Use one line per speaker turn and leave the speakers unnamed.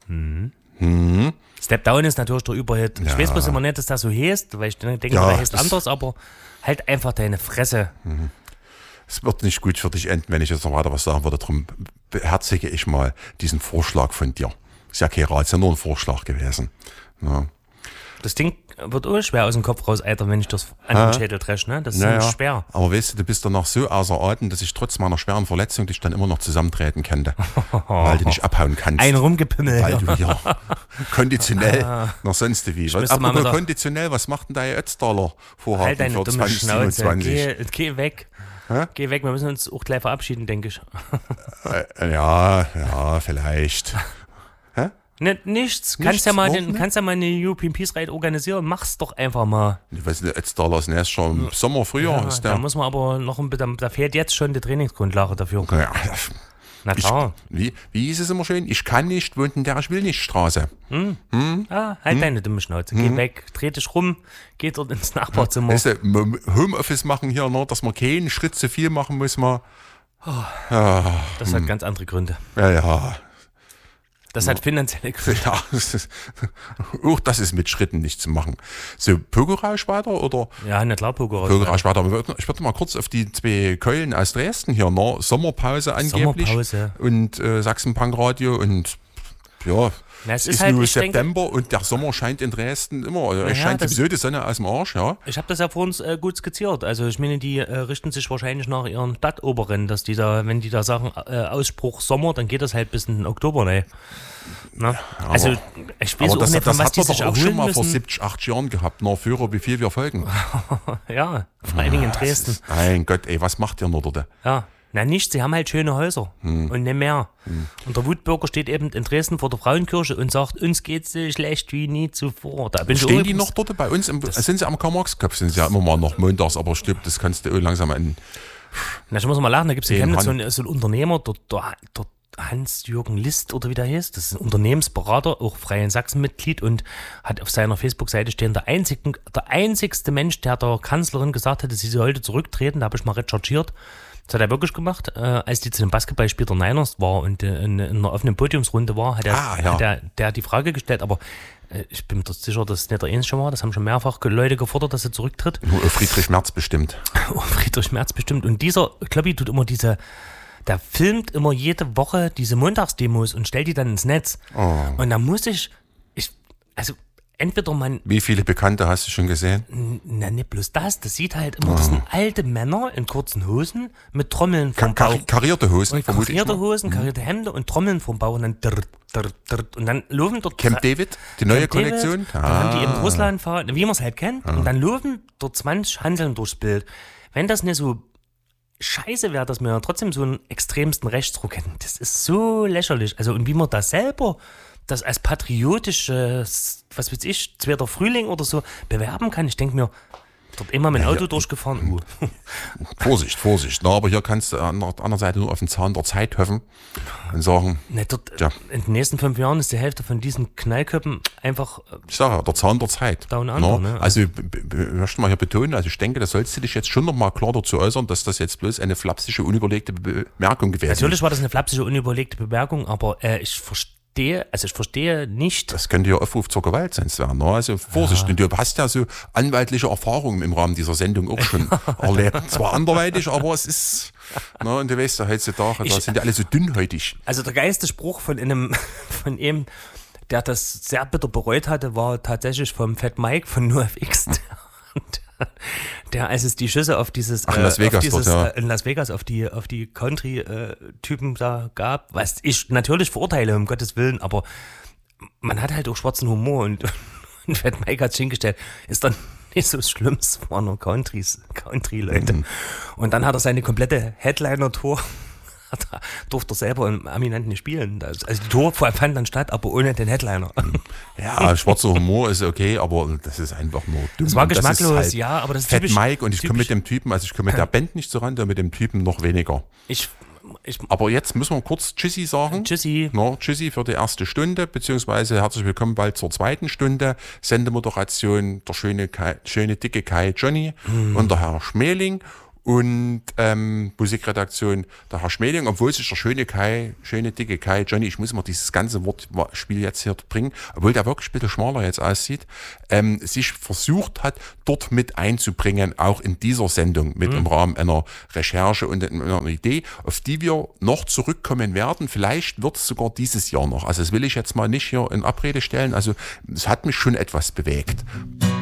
Step Down ist natürlich der Überhit. Ich weiß bloß immer nicht, dass das so heißt, weil ich denke, der heißt anders, aber halt einfach deine Fresse.
Es wird nicht gut für dich enden, wenn ich jetzt noch weiter was sagen würde. Darum beherzige ich mal diesen Vorschlag von dir. Ist ja kein Rat, ist ja nur ein Vorschlag gewesen. Ja.
Das Ding wird auch schwer aus dem Kopf raus, Alter, wenn ich das an den Schädel dresche, ne? Das ist schwer.
Aber weißt du bist danach so außer Atem, dass ich trotz meiner schweren Verletzung dich dann immer noch zusammentreten könnte. Weil du nicht abhauen kannst.
Ein Rumgepimmel.
Weil du hier konditionell noch sonst wie. Aber konditionell, was macht denn dein Ötztaler Vorhaben
halt deine
für
dumme
2027?
Schnauze. Geh weg. Geh weg, wir müssen uns auch gleich verabschieden, denke ich.
Ja, vielleicht.
Nichts. Kannst ja mal eine European Peace Ride organisieren. Mach's doch einfach mal.
Ich weiß nicht, Ötztaler ist erst schon im Sommer, Frühjahr.
Ja, da muss man aber noch da fehlt jetzt schon die Trainingsgrundlage dafür.
Ja.
Na klar.
Wie hieß es immer schön? Ich kann nicht, wohnt in der ich will nicht Straße.
Halt deine dumme Schnauze. Geh weg, dreh dich rum, geh dort ins Nachbarzimmer.
Weißt du, Homeoffice machen hier noch, dass man keinen Schritt zu viel machen muss.
Das hat ganz andere Gründe.
Ja.
Das hat finanzielle Gründe.
Ja, das ist mit Schritten nicht zu machen. So, Pokerausch weiter, oder?
Ja, na klar,
Pokerausch weiter. Ich würde mal kurz auf die 2 Keulen aus Dresden hier, ne? Sommerpause angeblich.
Sommerpause.
Und Sachsen-Punk-Radio und ja, es ist halt, nur September und der Sommer scheint in Dresden immer. Also es scheint sowieso die Sonne aus dem Arsch, ja.
Ich habe das ja vor uns gut skizziert. Also ich meine, die richten sich wahrscheinlich nach ihren Stadtoberen, dass die da, wenn die da sagen, Ausspruch Sommer, dann geht das halt bis in den Oktober, ne? Na? Also ich weiß auch nicht, von was die sich erholen müssen. Das hat man doch auch schon mal vor 70, 80 Jahren gehabt, nach Führer, wie viel wir folgen. Ja, vor allen Dingen in Dresden.
Mein Gott, ey, was macht ihr noch dort?
Ja. Na nichts, sie haben halt schöne Häuser und nicht mehr. Und der Wutbürger steht eben in Dresden vor der Frauenkirche und sagt, uns geht's so schlecht wie nie zuvor. Da
stehen die noch dort bei uns? Sind sie am Karl-Marx-Kopf? Sind sie ja immer mal noch montags, aber stimmt, das kannst du langsam an.
Na, ich muss mal lachen, da gibt es in Chemnitz so einen Unternehmer, der Hans-Jürgen List oder wie der heißt, das ist ein Unternehmensberater, auch Freien Sachsen-Mitglied und hat auf seiner Facebook-Seite stehen, der einzigste Mensch, der der Kanzlerin gesagt hatte, sie soll heute zurücktreten, da habe ich mal recherchiert. Das hat er wirklich gemacht, als die zu dem Basketballspiel der Niners war und in einer offenen Podiumsrunde war, hat er die Frage gestellt, aber ich bin mir sicher, dass es nicht der Einzige war, das haben schon mehrfach Leute gefordert, dass er zurücktritt.
Nur Friedrich Merz bestimmt.
Friedrich Merz bestimmt. Und dieser Kloppi tut immer der filmt immer jede Woche diese Montagsdemos und stellt die dann ins Netz. Oh. Und da muss also entweder man...
Wie viele Bekannte hast du schon gesehen?
Na, nicht bloß das sieht halt immer, das sind alte Männer in kurzen Hosen mit Trommeln vom Bauch.
Karierte Hosen, vermutlich.
Karierte Hosen, karierte Hemden und Trommeln vom Bauch und dann und dann laufen dort...
Camp David, die neue Kollektion.
Dann haben die in Russland fahren, wie man es halt kennt, und dann laufen dort 20 Hanseln durchs Bild. Wenn das nicht so scheiße wäre, dass wir trotzdem so einen extremsten Rechtsruck hätten, das ist so lächerlich. Also, und wie man das selber... das als patriotisches, was weiß ich, 2. Frühling oder so bewerben kann. Ich denke mir, dort immer mit dem Auto durchgefahren.
Vorsicht. Na, aber hier kannst du an der anderen Seite nur auf den Zahn der Zeit hoffen und sagen,
in den nächsten 5 Jahren ist die Hälfte von diesen Knallköppen einfach...
Ich sage ja, der Zahn der Zeit.
Down under, ne?
Also ich möchte mal hier betonen, also ich denke, da sollst du dich jetzt schon noch mal klar dazu äußern, dass das jetzt bloß eine flapsische, unüberlegte Bemerkung gewesen ist.
Natürlich war das eine flapsische, unüberlegte Bemerkung, aber ich verstehe nicht.
Das könnte ja Aufruf zur Gewalt sein, Sven. Also Vorsicht, und du hast ja so anwaltliche Erfahrungen im Rahmen dieser Sendung auch schon erlebt. Zwar anderweitig, aber es ist, und du weißt ja heutzutage, da sind ja alle so dünnhäutig.
Also der geilste Spruch von ihm, der das sehr bitter bereut hatte, war tatsächlich vom Fat Mike von NoFX. Der, als es die Schüsse auf dieses
in Las
Vegas auf die Country-Typen da gab, was ich natürlich verurteile, um Gottes Willen, aber man hat halt auch schwarzen Humor und Fat Mike hat es hingestellt, ist dann nicht so schlimm, es waren nur Country-Leute. Und dann hat er seine komplette Headliner-Tour durfte er selber im Aminenten nicht spielen. Also die Tour fand dann statt, aber ohne den Headliner.
Ja, schwarzer Humor ist okay, aber das ist einfach nur dumm.
Das war geschmacklos,
halt
ja, aber das ist
Fat
typisch.
Mike und ich komme mit dem Typen, also ich komme mit der Band nicht so ran, mit dem Typen noch weniger. Aber jetzt müssen wir kurz Tschüssi sagen.
Tschüssi.
Tschüssi für die erste Stunde, beziehungsweise herzlich willkommen bald zur zweiten Stunde. Sendemoderation der schöne dicke Kai Johnny und der Herr Schmeling. und Musikredaktion der Herr Schmeling, obwohl sich der schöne dicke Kai, Johnny, ich muss immer dieses ganze Wortspiel jetzt hier bringen, obwohl der wirklich ein bisschen schmaler jetzt aussieht, sich versucht hat, dort mit einzubringen, auch in dieser Sendung mit im Rahmen einer Recherche und einer Idee, auf die wir noch zurückkommen werden. Vielleicht wird es sogar dieses Jahr noch. Also das will ich jetzt mal nicht hier in Abrede stellen. Also es hat mich schon etwas bewegt.